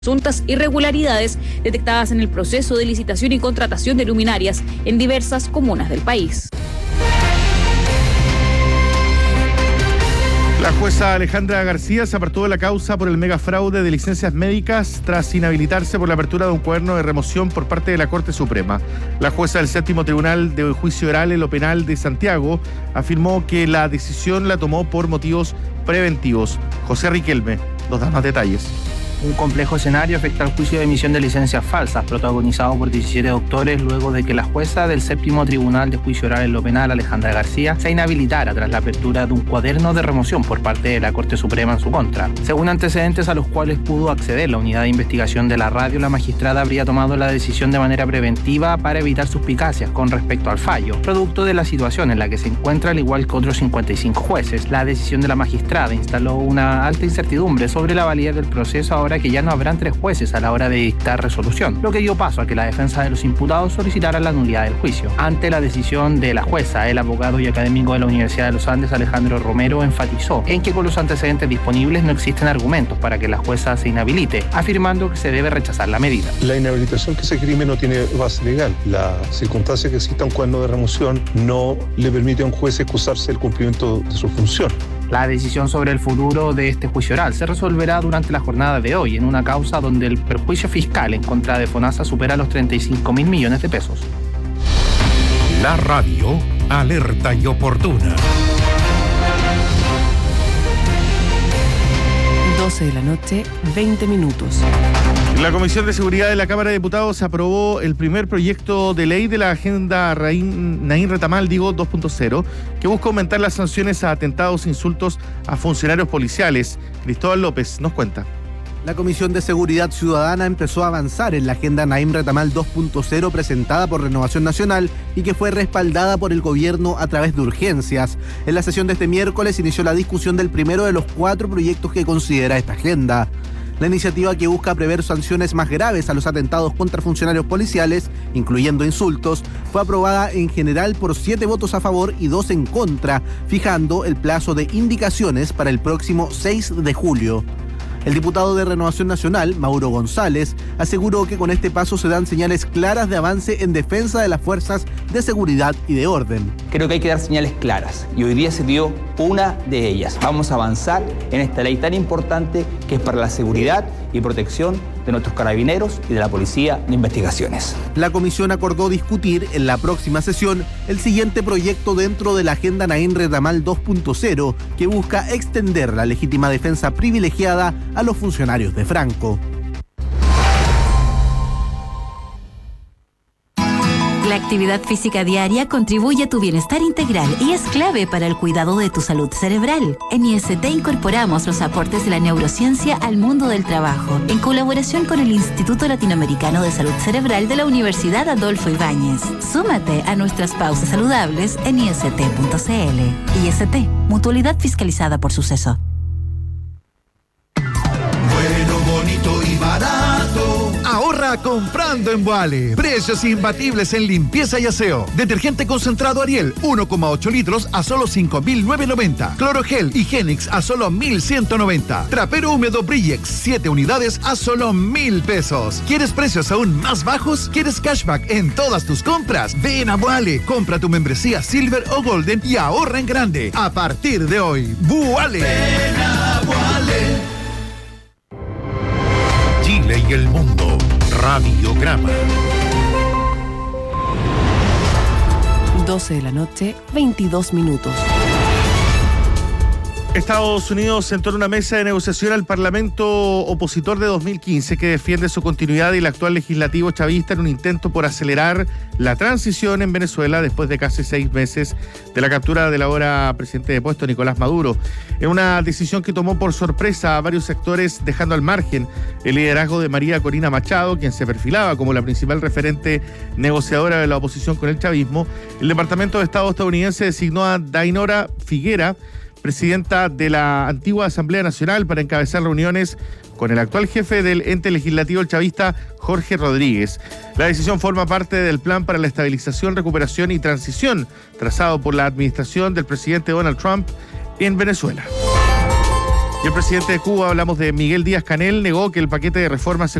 presuntas irregularidades detectadas en el proceso de licitación y contratación de luminarias en diversas comunas del país. La jueza Alejandra García se apartó de la causa por el megafraude de licencias médicas tras inhabilitarse por la apertura de un cuaderno de remoción por parte de la Corte Suprema. La jueza del Séptimo Tribunal de Juicio Oral en lo Penal de Santiago afirmó que la decisión la tomó por motivos preventivos. José Riquelme nos da más detalles. Un complejo escenario afecta al juicio de emisión de licencias falsas, protagonizado por 17 doctores, luego de que la jueza del Séptimo Tribunal de Juicio Oral en lo Penal, Alejandra García, se inhabilitara tras la apertura de un cuaderno de remoción por parte de la Corte Suprema en su contra. Según antecedentes a los cuales pudo acceder la unidad de investigación de la radio, la magistrada habría tomado la decisión de manera preventiva para evitar suspicacias con respecto al fallo, producto de la situación en la que se encuentra, al igual que otros 55 jueces. La decisión de la magistrada instaló una alta incertidumbre sobre la validez del proceso, ahora que ya no habrán 3 jueces a la hora de dictar resolución, lo que dio paso a que la defensa de los imputados solicitara la nulidad del juicio. Ante la decisión de la jueza, el abogado y académico de la Universidad de los Andes, Alejandro Romero, enfatizó en que con los antecedentes disponibles no existen argumentos para que la jueza se inhabilite, afirmando que se debe rechazar la medida. La inhabilitación que se esgrime no tiene base legal. La circunstancia que exista un cuaderno de remoción no le permite a un juez excusarse del cumplimiento de su función. La decisión sobre el futuro de este juicio oral se resolverá durante la jornada de hoy en una causa donde el perjuicio fiscal en contra de FONASA supera los 35.000 millones de pesos. La radio alerta y oportuna. 12 de la noche, 20 minutos. La Comisión de Seguridad de la Cámara de Diputados aprobó el primer proyecto de ley de la agenda Naín Retamal, 2.0, que busca aumentar las sanciones a atentados e insultos a funcionarios policiales. Cristóbal López nos cuenta. La Comisión de Seguridad Ciudadana empezó a avanzar en la agenda Naim Retamal 2.0 presentada por Renovación Nacional y que fue respaldada por el gobierno a través de urgencias. En la sesión de este miércoles inició la discusión del primero de los 4 proyectos que considera esta agenda. La iniciativa, que busca prever sanciones más graves a los atentados contra funcionarios policiales, incluyendo insultos, fue aprobada en general por 7 votos a favor y 2 en contra, fijando el plazo de indicaciones para el próximo 6 de julio. El diputado de Renovación Nacional, Mauro González, aseguró que con este paso se dan señales claras de avance en defensa de las fuerzas de seguridad y de orden. Creo que hay que dar señales claras y hoy día se dio una de ellas. Vamos a avanzar en esta ley tan importante que es para la seguridad y protección de nuestros carabineros y de la Policía de Investigaciones. La comisión acordó discutir en la próxima sesión el siguiente proyecto dentro de la agenda Naín Retamal 2.0, que busca extender la legítima defensa privilegiada a los funcionarios de Franco. La actividad física diaria contribuye a tu bienestar integral y es clave para el cuidado de tu salud cerebral. En IST incorporamos los aportes de la neurociencia al mundo del trabajo, en colaboración con el Instituto Latinoamericano de Salud Cerebral de la Universidad Adolfo Ibáñez. Súmate a nuestras pausas saludables en ist.cl. IST, mutualidad fiscalizada por Suceso. Bueno, bonito y barato. Ahorra comprando en Boale. Precios imbatibles en limpieza y aseo. Detergente concentrado Ariel, 1,8 litros a solo 5.990. Clorogel Higienix a solo 1.190. Trapero húmedo Brillex, 7 unidades a solo 1.000 pesos. ¿Quieres precios aún más bajos? ¿Quieres cashback en todas tus compras? Ven a Boale. Compra tu membresía Silver o Golden y ahorra en grande. A partir de hoy, Boale. Ven a Boale. Chile y el mundo. Radiograma. 12 de la noche, 22 minutos. Estados Unidos sentó en una mesa de negociación al Parlamento opositor de 2015 que defiende su continuidad y el actual legislativo chavista en un intento por acelerar la transición en Venezuela después de casi 6 meses de la captura del ahora presidente de puesto Nicolás Maduro. En una decisión que tomó por sorpresa a varios sectores, dejando al margen el liderazgo de María Corina Machado, quien se perfilaba como la principal referente negociadora de la oposición con el chavismo, el Departamento de Estado estadounidense designó a Dainora Figuera, presidenta de la antigua Asamblea Nacional, para encabezar reuniones con el actual jefe del ente legislativo el chavista, Jorge Rodríguez. La decisión forma parte del plan para la estabilización, recuperación y transición trazado por la administración del presidente Donald Trump en Venezuela. Y el presidente de Cuba, hablamos de Miguel Díaz-Canel, negó que el paquete de reformas